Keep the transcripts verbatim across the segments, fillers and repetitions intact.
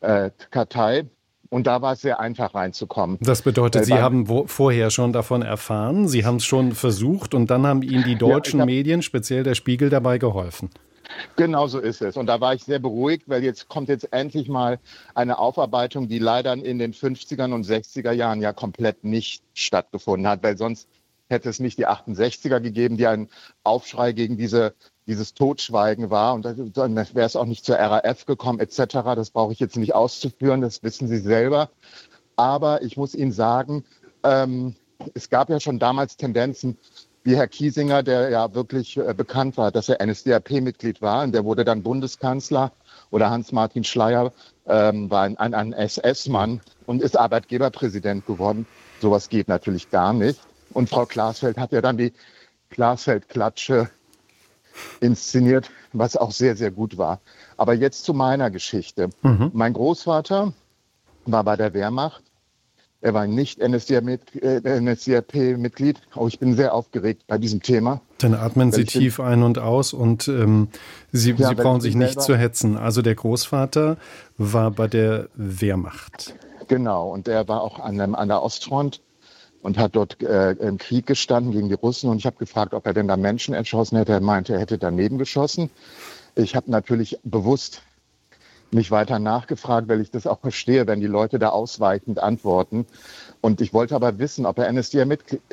äh, Kartei. Und da war es sehr einfach reinzukommen. Das bedeutet, Äh, Sie haben wo, vorher schon davon erfahren, Sie haben es schon versucht und dann haben Ihnen die deutschen ja, hab, Medien, speziell der Spiegel, dabei geholfen. Genau so ist es. Und da war ich sehr beruhigt, weil jetzt kommt jetzt endlich mal eine Aufarbeitung, die leider in den fünfziger und sechziger Jahren ja komplett nicht stattgefunden hat, weil sonst hätte es nicht die achtundsechziger gegeben, die ein Aufschrei gegen diese, dieses Totschweigen war. Und dann wäre es auch nicht zur R A F gekommen et cetera. Das brauche ich jetzt nicht auszuführen, das wissen Sie selber. Aber ich muss Ihnen sagen, ähm, es gab ja schon damals Tendenzen, wie Herr Kiesinger, der ja wirklich äh, bekannt war, dass er N S D A P-Mitglied war. Und der wurde dann Bundeskanzler. Oder Hans-Martin Schleyer ähm, war ein, ein, ein S S-Mann und ist Arbeitgeberpräsident geworden. Sowas geht natürlich gar nicht. Und Frau Glasfeld hat ja dann die Glasfeld-Klatsche inszeniert, was auch sehr, sehr gut war. Aber jetzt zu meiner Geschichte. Mhm. Mein Großvater war bei der Wehrmacht. Er war nicht N S D A P-Mitglied. Oh, ich bin sehr aufgeregt bei diesem Thema. Dann atmen Sie tief bin, ein und aus und ähm, Sie, ja, Sie brauchen sich nicht zu hetzen. Also der Großvater war bei der Wehrmacht. Genau, und er war auch an, an der Ostfront und hat dort äh, im Krieg gestanden gegen die Russen. Und ich habe gefragt, ob er denn da Menschen erschossen hätte. Er meinte, er hätte daneben geschossen. Ich habe natürlich bewusst nicht weiter nachgefragt, weil ich das auch verstehe, wenn die Leute da ausweichend antworten. Und ich wollte aber wissen, ob er N S D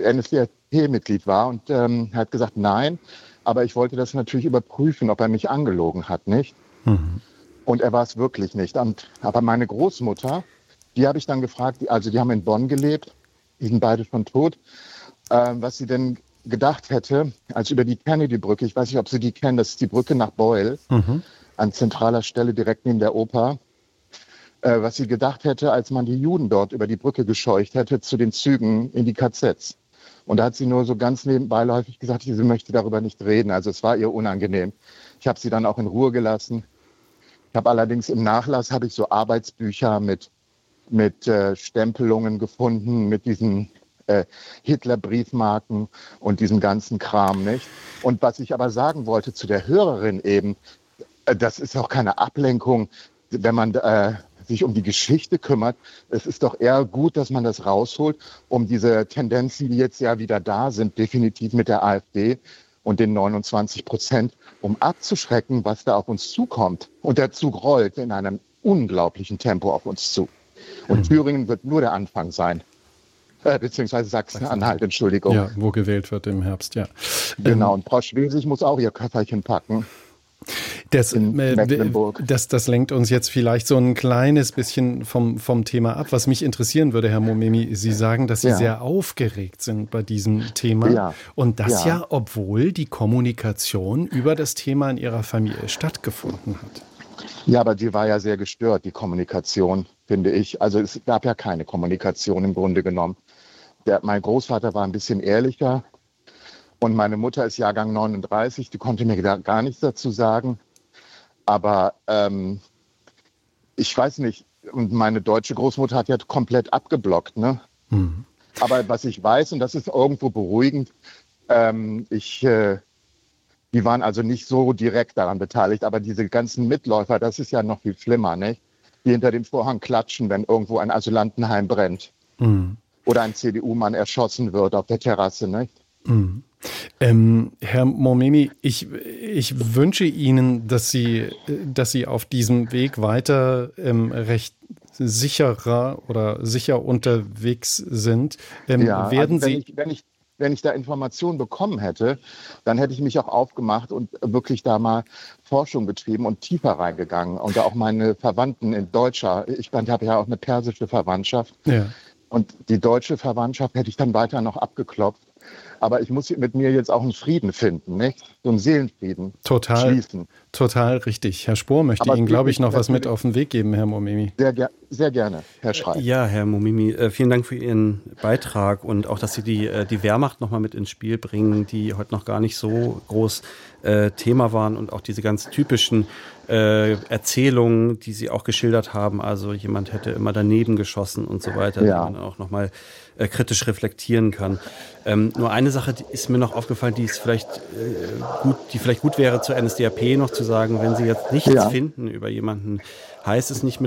A P-Mitglied war. Und ähm, er hat gesagt, nein. Aber ich wollte das natürlich überprüfen, ob er mich angelogen hat, nicht? Mhm. Und er war es wirklich nicht. Und, aber meine Großmutter, die habe ich dann gefragt, also die haben in Bonn gelebt, die sind beide schon tot, äh, was sie denn gedacht hätte, als über die Kennedy-Brücke, ich weiß nicht, ob Sie die kennen, das ist die Brücke nach Beul, mhm. an zentraler Stelle direkt neben der Oper, äh, was sie gedacht hätte, als man die Juden dort über die Brücke gescheucht hätte zu den Zügen in die K Zs. Und da hat sie nur so ganz nebenbeiläufig gesagt, sie möchte darüber nicht reden. Also es war ihr unangenehm. Ich habe sie dann auch in Ruhe gelassen. Ich habe allerdings im Nachlass habe ich so Arbeitsbücher mit, mit äh, Stempelungen gefunden, mit diesen äh, Hitler-Briefmarken und diesem ganzen Kram, nicht? Und was ich aber sagen wollte zu der Hörerin eben, das ist auch keine Ablenkung, wenn man äh, sich um die Geschichte kümmert. Es ist doch eher gut, dass man das rausholt, um diese Tendenzen, die jetzt ja wieder da sind, definitiv mit der AfD und den neunundzwanzig Prozent, um abzuschrecken, was da auf uns zukommt. Und der Zug rollt in einem unglaublichen Tempo auf uns zu. Und mhm. Thüringen wird nur der Anfang sein. Äh, beziehungsweise Sachsen-Anhalt, Entschuldigung. Ja, wo gewählt wird im Herbst, ja. Genau, ähm, und Frau Schwesig muss auch ihr Köfferchen packen. Das, äh, das, das lenkt uns jetzt vielleicht so ein kleines bisschen vom, vom Thema ab. Was mich interessieren würde, Herr Momemi, Sie sagen, dass Sie ja. sehr aufgeregt sind bei diesem Thema. Ja. Und das ja. ja, obwohl die Kommunikation über das Thema in Ihrer Familie stattgefunden hat. Ja, aber die war ja sehr gestört, die Kommunikation, finde ich. Also es gab ja keine Kommunikation im Grunde genommen. Der, mein Großvater war ein bisschen ehrlicher. Und meine Mutter ist Jahrgang neununddreißig, die konnte mir gar nichts dazu sagen. Aber ähm, ich weiß nicht, und meine deutsche Großmutter hat ja komplett abgeblockt. Ne? Mhm. Aber was ich weiß, und das ist irgendwo beruhigend, ähm, ich, äh, die waren also nicht so direkt daran beteiligt, aber diese ganzen Mitläufer, das ist ja noch viel schlimmer, nicht? Die hinter dem Vorhang klatschen, wenn irgendwo ein Asylantenheim brennt. Mhm. Oder ein C D U-Mann erschossen wird auf der Terrasse, nicht? Mhm. Ähm, Herr Momemi, ich, ich wünsche Ihnen, dass Sie, dass Sie auf diesem Weg weiter ähm, recht sicherer oder sicher unterwegs sind. Ähm, ja, werden also wenn, Sie ich, wenn, ich, wenn ich da Informationen bekommen hätte, dann hätte ich mich auch aufgemacht und wirklich da mal Forschung betrieben und tiefer reingegangen. Und da auch meine Verwandten in Deutscher, ich habe ja auch eine persische Verwandtschaft. Ja. Und die deutsche Verwandtschaft hätte ich dann weiter noch abgeklopft. Aber ich muss mit mir jetzt auch einen Frieden finden, nicht? So einen Seelenfrieden total, schließen. Total richtig. Herr Spohr möchte Ihnen, glaube ich, noch was mit auf den Weg geben, Herr Momimi. Sehr, ger- sehr gerne, Herr Schrey. Ja, Herr Momimi, äh, vielen Dank für Ihren Beitrag und auch, dass Sie die, äh, die Wehrmacht noch mal mit ins Spiel bringen, die heute noch gar nicht so groß äh, Thema waren und auch diese ganz typischen äh, Erzählungen, die Sie auch geschildert haben. Also jemand hätte immer daneben geschossen und so weiter, ja. Die man auch noch mal äh, kritisch reflektieren kann. Ähm, nur eine Sache die ist mir noch aufgefallen, die ist vielleicht äh, gut, die vielleicht gut wäre zur N S D A P noch zu sagen, wenn Sie jetzt nichts ja. finden über jemanden, heißt es nicht mit